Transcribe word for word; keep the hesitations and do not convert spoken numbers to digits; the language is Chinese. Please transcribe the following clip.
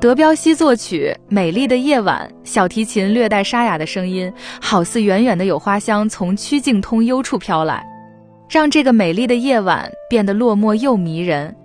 德彪西作曲，美丽的夜晚，小提琴略带沙哑的声音，好似远远的有花香从曲径通幽处飘来，让这个美丽的夜晚变得落寞又迷人。